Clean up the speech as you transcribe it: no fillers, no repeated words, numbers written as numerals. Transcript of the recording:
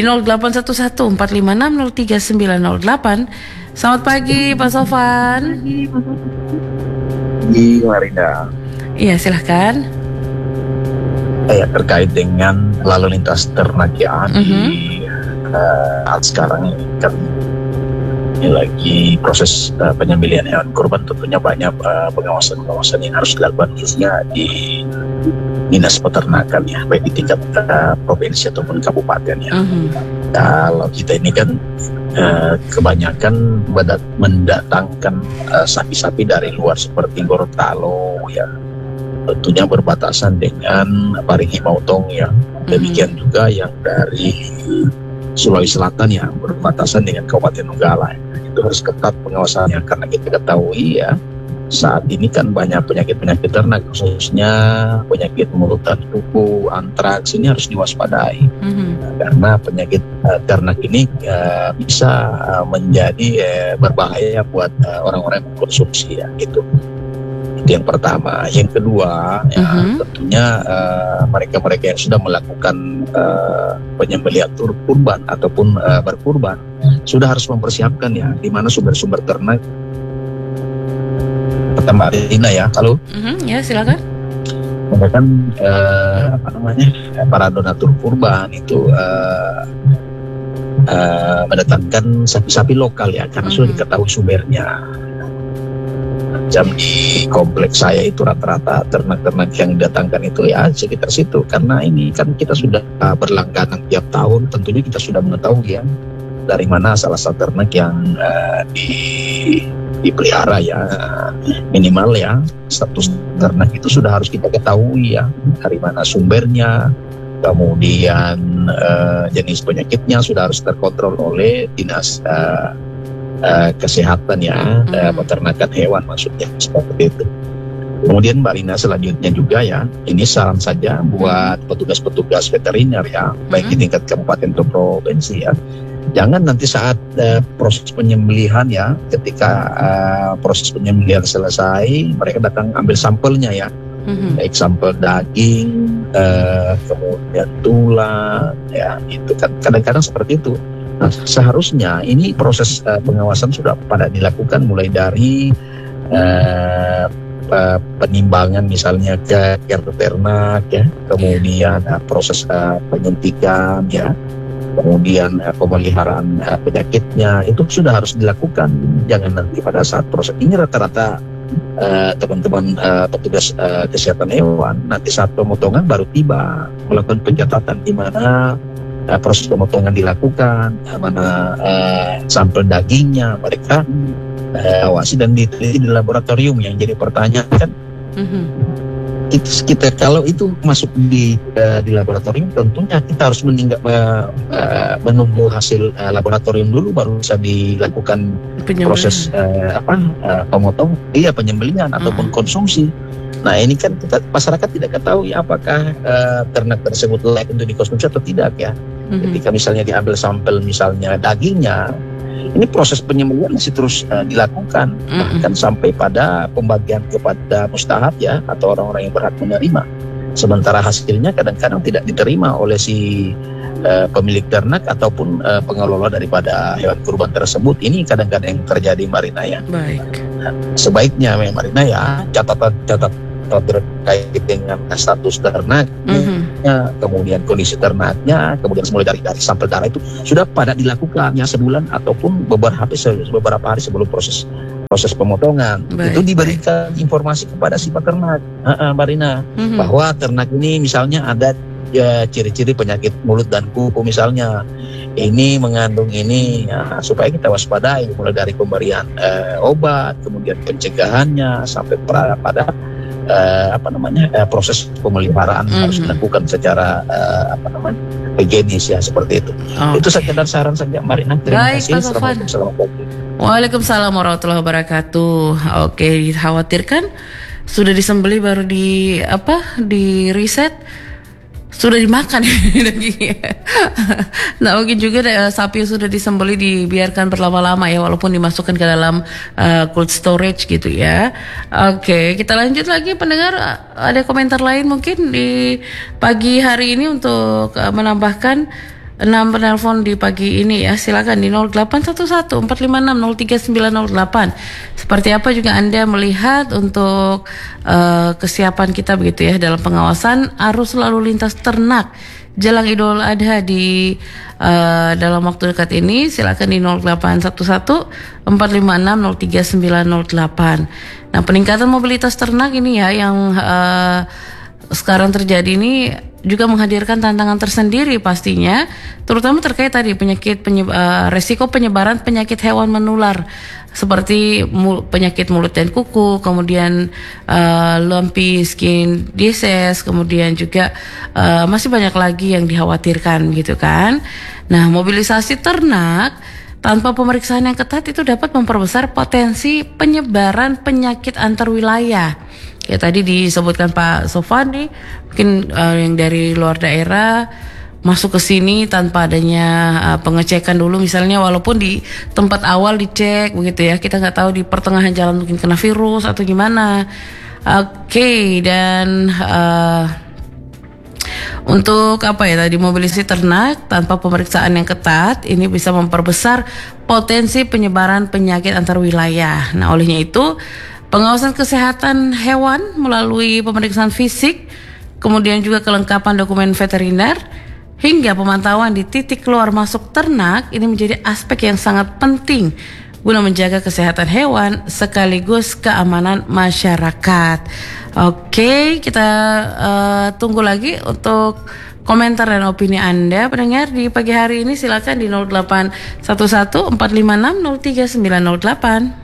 di 0811-456-03908. Selamat pagi Pak Sofan. Di Marina. Iya, silahkan. Terkait dengan lalu lintas ternak ya di sekarang ini kan ini lagi proses penyembelihan hewan kurban, tentunya banyak pengawasan yang harus dilakukan khususnya di dinas peternakan ya, baik di tingkat provinsi ataupun kabupaten ya. Kalau kita ini kan kebanyakan mendatangkan sapi-sapi dari luar seperti Gorontalo ya, tentunya berbatasan dengan Parigi Motong ya. Demikian juga yang dari Sulawesi Selatan yang berbatasan dengan Kabupaten Donggala. Itu harus ketat pengawasannya karena kita ketahui ya, saat ini kan banyak penyakit-penyakit ternak, khususnya penyakit mulut dan kuku, antraks, ini harus diwaspadai. Karena penyakit ternak ini bisa menjadi berbahaya buat orang-orang yang mengkonsumsi ya, gitu. Itu yang pertama. Yang kedua ya, tentunya mereka-mereka yang sudah melakukan penyembelihan kurban ataupun berkurban sudah harus mempersiapkan ya, di mana sumber-sumber ternak. Pertama Rina ya, halo. Ya, silakan. Mereka kan para donatur kurban itu mendatangkan sapi-sapi lokal ya, karena sudah diketahui sumbernya. Jam di kompleks saya itu rata-rata ternak-ternak yang didatangkan itu ya sekitar situ, karena ini kan kita sudah berlangganan tiap tahun, tentunya kita sudah mengetahui ya dari mana salah satu ternak yang dipelihara ya, minimal ya status ternak itu sudah harus kita ketahui ya, dari mana sumbernya, kemudian jenis penyakitnya sudah harus terkontrol oleh dinas kesehatan ya, peternakan hewan maksudnya, seperti itu. Kemudian Mbak Rina, selanjutnya juga ya, ini saran saja buat petugas-petugas veteriner ya, baik di tingkat kabupaten atau provinsi ya, jangan nanti saat proses penyembelihan ya, ketika proses penyembelihan selesai, mereka datang ambil sampelnya ya, baik sampel daging, kemudian tulang ya, itu kan kadang-kadang seperti itu. Nah, seharusnya ini proses pengawasan sudah pada dilakukan mulai dari penimbangan misalnya ke ternak ya, kemudian proses penyuntikan ya, kemudian pemeliharaan penyakitnya itu sudah harus dilakukan. Jangan nanti pada saat proses ini rata-rata teman-teman petugas kesehatan hewan nanti saat pemotongan baru tiba melakukan pencatatan di mana proses pemotongan dilakukan, mana sampel dagingnya mereka awasi dan diteliti di laboratorium. Yang jadi pertanyaan kan, kita kalau itu masuk di laboratorium, tentunya kita harus menunggu hasil laboratorium dulu baru bisa dilakukan proses penyembelihan ataupun konsumsi. Nah ini kan masyarakat tidak ketahui apakah ternak tersebut layak untuk dikonsumsi atau tidak ya. Ketika misalnya diambil sampel misalnya dagingnya, ini proses penyembelihan masih terus dilakukan, bahkan sampai pada pembagian kepada mustahak ya, atau orang-orang yang berhak menerima. Sementara hasilnya kadang-kadang tidak diterima oleh si pemilik ternak ataupun pengelola daripada hewan kurban tersebut. Ini kadang-kadang yang terjadi, Marina ya. Baik. Nah, sebaiknya Marina ya, catatan terkait dengan status ternaknya, kemudian kondisi ternaknya, kemudian mulai dari sampel darah itu sudah pada dilakukan ya sebulan ataupun beberapa hari sebelum proses pemotongan. Itu diberikan informasi kepada si peternak, Mbak Rina, bahwa ternak ini misalnya ada ya ciri-ciri penyakit mulut dan kuku misalnya, ini mengandung ini ya, supaya kita waspadai mulai dari pemberian obat, kemudian pencegahannya sampai pada proses pemeliharaan harus dilakukan secara higienis ya, seperti itu. Itu sekedar saran saja, Marina. Terima kasih. Assalamualaikum. Waalaikumsalam warahmatullahi wabarakatuh. Oke, dikhawatirkan sudah disembelih baru di riset sudah dimakan dagingnya. Nah, mungkin juga sapi yang sudah disembelih dibiarkan berlama-lama ya, walaupun dimasukkan ke dalam cold storage gitu ya. Oke, kita lanjut lagi pendengar. Ada komentar lain mungkin di pagi hari ini untuk menambahkan 6 penelpon di pagi ini ya. Silakan di 0811 456 03908. Seperti apa juga Anda melihat untuk kesiapan kita begitu ya dalam pengawasan arus lalu lintas ternak jelang Idul Adha di dalam waktu dekat ini. Silakan di 0811 456 03908. Nah, peningkatan mobilitas ternak ini ya yang sekarang terjadi ini juga menghadirkan tantangan tersendiri pastinya, terutama terkait tadi resiko penyebaran penyakit hewan menular seperti penyakit mulut dan kuku, kemudian lumpy skin disease, kemudian juga masih banyak lagi yang dikhawatirkan gitu kan. Nah, mobilisasi ternak tanpa pemeriksaan yang ketat itu dapat memperbesar potensi penyebaran penyakit antar wilayah. Ya tadi disebutkan Pak Sofwan nih, mungkin yang dari luar daerah masuk ke sini tanpa adanya pengecekan dulu misalnya, walaupun di tempat awal dicek begitu ya, kita nggak tahu di pertengahan jalan mungkin kena virus atau gimana. Oke, dan untuk apa ya tadi mobilisasi ternak tanpa pemeriksaan yang ketat ini bisa memperbesar potensi penyebaran penyakit antar wilayah. Nah, olehnya itu pengawasan kesehatan hewan melalui pemeriksaan fisik, kemudian juga kelengkapan dokumen veteriner, hingga pemantauan di titik keluar masuk ternak ini menjadi aspek yang sangat penting guna menjaga kesehatan hewan sekaligus keamanan masyarakat. Oke, kita tunggu lagi untuk komentar dan opini Anda pendengar di pagi hari ini. Silakan di 0811 456 03908.